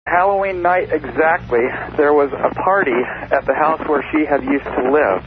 Halloween night exactly, there was a party at the house where she had used to live.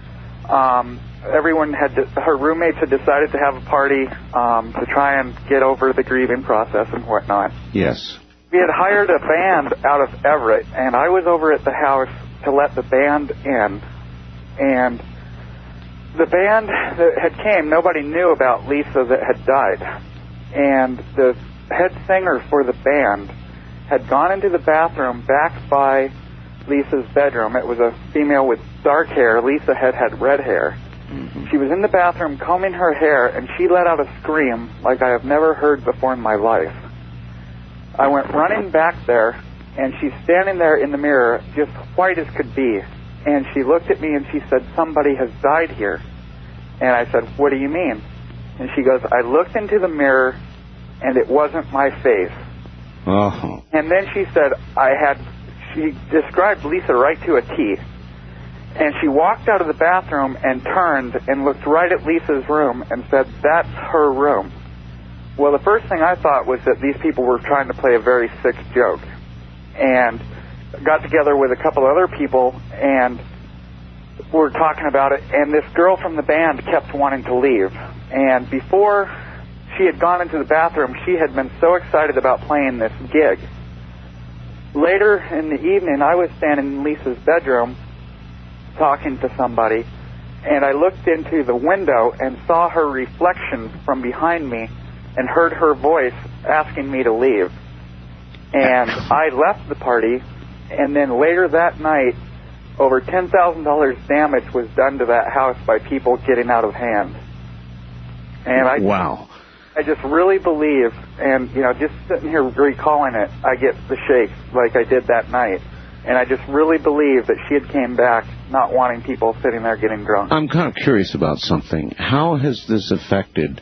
Her roommates had decided to have a party to try and get over the grieving process and whatnot. Yes. We had hired a band out of Everett, and I was over at the house to let the band in. And the band that had came, nobody knew about Lisa that had died. And the head singer for the band had gone into the bathroom back by Lisa's bedroom. It was a female with dark hair. Lisa had red hair. Mm-hmm. She was in the bathroom combing her hair, and she let out a scream like I have never heard before in my life. I went running back there, and she's standing there in the mirror, just white as could be. And she looked at me and she said, "Somebody has died here." And I said, "What do you mean?" And she goes, "I looked into the mirror, and it wasn't my face." Oh. And then she said, she described Lisa right to a T. And she walked out of the bathroom and turned and looked right at Lisa's room and said, "That's her room." Well, the first thing I thought was that these people were trying to play a very sick joke. And got together with a couple other people and were talking about it. And this girl from the band kept wanting to leave. And before she had gone into the bathroom, she had been so excited about playing this gig. Later in the evening, I was standing in Lisa's bedroom talking to somebody, and I looked into the window and saw her reflection from behind me and heard her voice asking me to leave. And I left the party, and then later that night, over $10,000 damage was done to that house by people getting out of hand. And wow. I just really believe, and, just sitting here recalling it, I get the shakes like I did that night. And I just really believe that she had came back not wanting people sitting there getting drunk. I'm kind of curious about something. How has this affected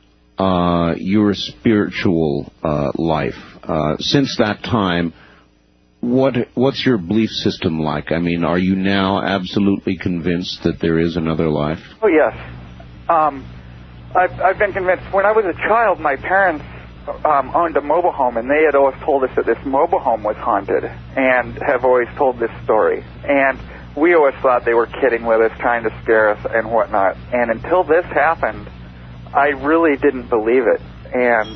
your spiritual life? Since that time, what's your belief system like? I mean, are you now absolutely convinced that there is another life? Oh, yes. I've been convinced. When I was a child, my parents owned a mobile home, and they had always told us that this mobile home was haunted, and have always told this story. And we always thought they were kidding with us, trying to scare us and whatnot. And until this happened, I really didn't believe it. And,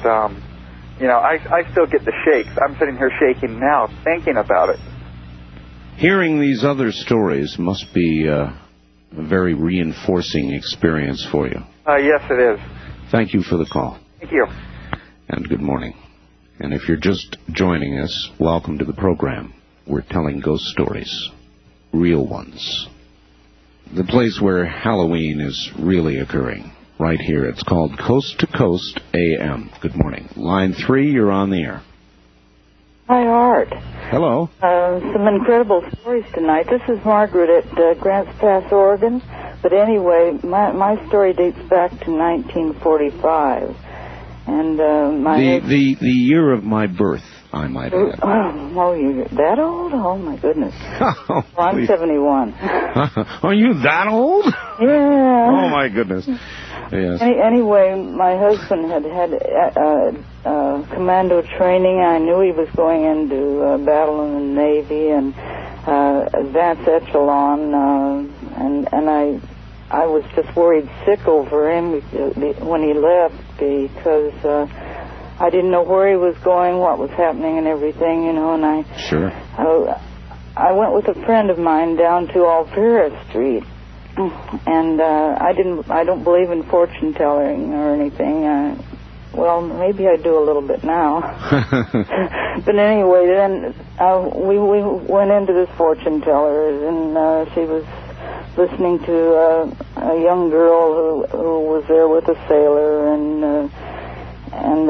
I still get the shakes. I'm sitting here shaking now thinking about it. Hearing these other stories must be a very reinforcing experience for you. Yes, it is. Thank you for the call. Thank you. And good morning. And if you're just joining us, welcome to the program. We're telling ghost stories, real ones. The place where Halloween is really occurring, right here. It's called Coast to Coast AM. Good morning. Line 3, you're on the air. Hi, Art. Hello. Some incredible stories tonight. This is Margaret at Grants Pass, Oregon. But anyway, my story dates back to 1945. And the year of my birth, I might add. Oh, you're that old? Oh, my goodness. Oh, well, I'm 71. Are you that old? Yeah. Oh, my goodness. Yes. Anyway, my husband had commando training. I knew he was going into battle in the Navy and advanced echelon, and I was just worried sick over him when he left because I didn't know where he was going, what was happening and everything, and Sure. I went with a friend of mine down to Alvera Street, and I don't believe in fortune telling or anything. Well, maybe I do a little bit now. But anyway, then we went into this fortune teller, and she was listening to a young girl who was there with a sailor, and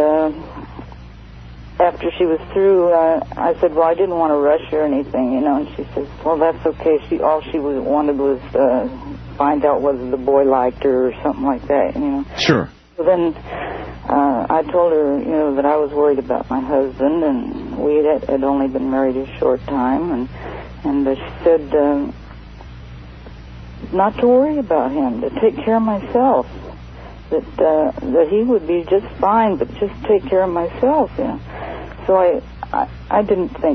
after she was through, I said, well, I didn't want to rush or anything, and she says, well, that's okay. All she wanted was find out whether the boy liked her or something like that, Sure. So then I told her, that I was worried about my husband, and we had only been married a short time, and she said not to worry about him, to take care of myself, that he would be just fine, but just take care of myself, So I didn't think